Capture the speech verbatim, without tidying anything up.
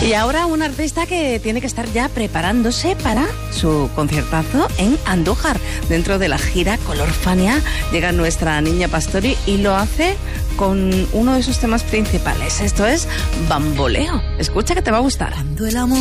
Y ahora un artista que tiene que estar ya preparándose para su conciertazo en Andújar. Dentro de la gira Color Fania llega nuestra Niña Pastori y lo hace con uno de sus temas principales. Esto es Bamboleo. Escucha que te va a gustar. Cuando el amor